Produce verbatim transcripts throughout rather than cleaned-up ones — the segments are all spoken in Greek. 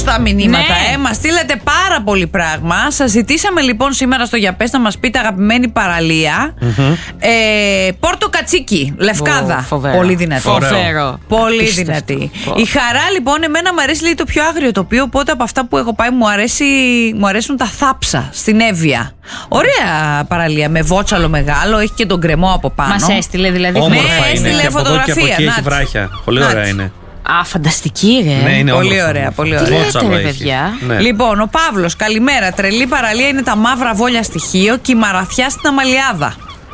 τα μηνύματα, Ναι. ε. Μας στείλετε πάρα πολύ πράγμα. Σας ζητήσαμε λοιπόν σήμερα στο Για Πες να μας πείτε αγαπημένη παραλία. Mm-hmm. ε, Πόρτο Κατσίκι, Λευκάδα. Ω, φοβερό. Πολύ δυνατή. Φοβερό. Πολύ Απίστευτο. δυνατή. Ω. Η Χαρά λοιπόν, εμένα μου αρέσει λέει, το πιο άγριο τοπίο. Οπότε από αυτά που έχω πάει μου, αρέσει, μου αρέσουν τα Θάψα στην Εύβοια. Ωραία παραλία με βότσαλο μεγάλο, έχει και τον κρεμό από πάνω. Μας έστειλε δηλαδή. Όμορφα Ναι, είναι. έστειλε Και από εδώ και από φωτογραφία. εκεί έχει Να, βράχια. Πολύ να, ωραία είναι. Α, φανταστική, ρε. Ναι, είναι πολύ όμορφα. ωραία, πολύ Τι ωραία. λέτε, Βότσαλο ρε, έχει. παιδιά? Ναι. Λοιπόν, ο Παύλος, καλημέρα. Τρελή παραλία είναι τα Μαύρα Βόλια στοιχείο και η Μαραθιά στην Αμαλιάδα.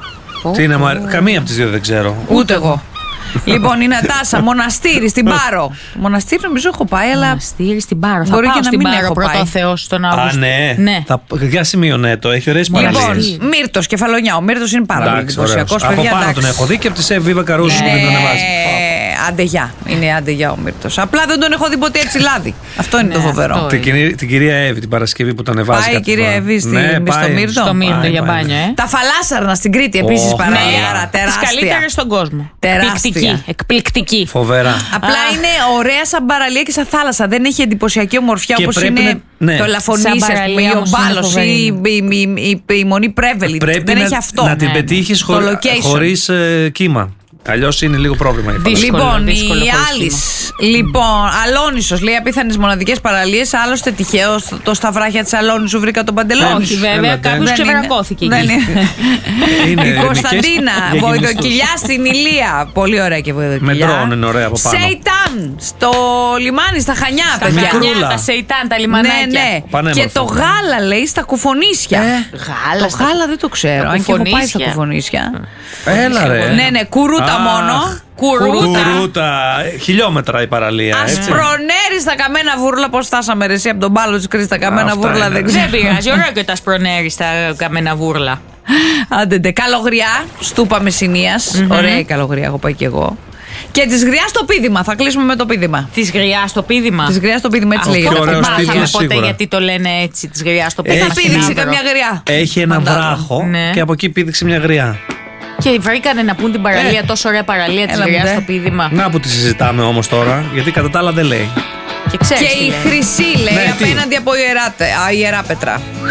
Τι είναι, μα... Καμία από τις δύο δεν ξέρω. Ούτε εγώ. Λοιπόν, η Νατάσα, Μοναστήρι στην Πάρο. Μοναστήρι νομίζω έχω πάει, αλλά. Μοναστήρι στην Πάρο. Θα Μπορεί πάω και να στην μην Πάρο έχω πρώτο πάει. ο Θεός τον Α, Αύγουστο. ναι. Ναι. Θα... Για σημείωνε το, έχει ωραίες Λοιπόν, παραλίες. Μύρτος, Κεφαλονιά. Ο Μύρτος είναι πάρα πολύ Εντάξει, εντυπωσιακός, ωραίος. παιδιά. Από πάνω εντάξει. τον έχω δει και από τη Σεβ Βίβα Καρούζου που Ναι, δεν τον ανεβάζει. άντε γεια. Είναι άντε γεια ο Μύρτος. Απλά δεν τον έχω δει ποτέ έτσι λάδι. Αυτό είναι Ναι, το φοβερό. αυτό. Την, κυρία- την κυρία Εύη την Παρασκευή που τον ανεβάζει. Πάει η κάθε κυρία φορά. Εύη στη- Ναι, στο πάει. Μύρτο. Στο Μύρτο Πάει, για πάει, μπάνιο, ναι. ε. Τα Φαλάσσαρνα στην Κρήτη επίσης Ω, παραλία. ναι. Τις Τεράστια. καλύτερες στον κόσμο. Τεράστια. Εκπληκτική. Εκπληκτική. Φοβερά. Απλά Αχ. είναι ωραία σαν παραλία και σαν θάλασσα. Δεν έχει εντυπωσιακή ομορφιά Και όπως πρέπει είναι να- ναι. το Λαφωνήσι, Σαν ας πούμε, παραλία ή ο όμως είναι Μπάλος φοβερή. ή η, η, η, η, η Μονή Πρέβελη. Πρέπει Δεν να, έχει αυτό. να την Ναι, πετύχεις Το χωρί, location. χωρίς ε, κύμα. Αλλιώς είναι λίγο πρόβλημα η φάση. Δύσκολο, Λοιπόν, δύσκολο η χωρίς Άλης. Λοιπόν, Αλόνισος λέει απίθανες μοναδικές παραλίες. Άλλωστε τυχαίο το σταυράχια της Αλόνισου βρήκα τον Παντελόνι. Όχι, βέβαια, Έλατε. κάποιος Δεν είναι. ξεβρακώθηκε Δεν εκεί. είναι. Είναι Η ελληνικές Κωνσταντίνα, για Βοηδοκυλιά στην Ηλία. Πολύ ωραία και Βοηδοκυλιά. Με ντρόν είναι ωραία από πάνω. Σεϊτάν, στο λιμάνι, στα Χανιά, Τα παιδιά. μικρούλα. Χανιά, τα Σεϊτάν, τα Ναι, λιμανάκια. ναι. Πανέμορφο. Και το γάλα λέει στα Κουφονίσια. Γάλα. Το στα- γάλα δεν το ξέρω. τα Αν και έχω πάει στα Κουφονίσια. Κουφονίσια. Έλα ρε. Ναι, ναι, κουρούτα Αχ, μόνο. Κουρούτα. Κουρούτα. Χιλιόμετρα η παραλία. Έτσι. Ασπρονέρι στα καμένα βούρλα. Πώς φτάσαμε ρε εσύ από τον Πάλο της Κρήτης στα καμένα Αυτά βούρλα, είναι. δεν Δεν ξέρω. πειράζει, ωραίο και τα σπρονέρι στα καμένα βούρλα. Άντε, ντε. Καλογριά, στούπα Μεσσηνίας. Ωραία η Καλογριά, έχω πάει κι εγώ. Και τη γριά στο πείδημα. Θα κλείσουμε με το πείδημα. Τη γριά στο πείδημα. Τη γριά στο πείδημα, έτσι Αυτό λέγεται. ωραίο δεν τίτλος, μάθαμε ποτέ σίγουρα. γιατί το λένε έτσι, τη γριά στο Ε, πείδημα. θα Έχει- πήδηξε Στην καμιά Άβρο. γριά. Έχει ένα Φαντάζομαι. βράχο Ναι. και από εκεί πήδηξε μια γριά. Και βρήκανε να πούν την παραλία, τόσο ωραία παραλία τη Έλα μου, γριά ντε. στο πείδημα. Να που τη συζητάμε όμως τώρα, γιατί κατά τα άλλα δεν λέει. Και ξέρεις Και τι η λέει. Χρυσή λέει Ναι, τι? απέναντι από ιεράτε, α, Ιεράπετρα.